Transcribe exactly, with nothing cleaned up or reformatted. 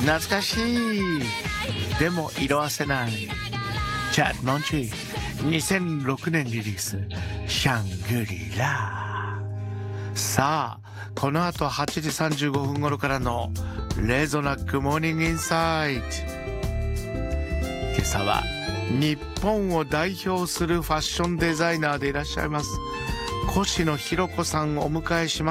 懐かしい。でも色褪せないチャットモンチー。にせんろくねんリリース、シャングリラ。さあこの後はちじさんじゅうごふん頃からのレゾナックモーニングインサイト。今朝は日本を代表するファッションデザイナーでいらっしゃいます越野ひろ子さんをお迎えします。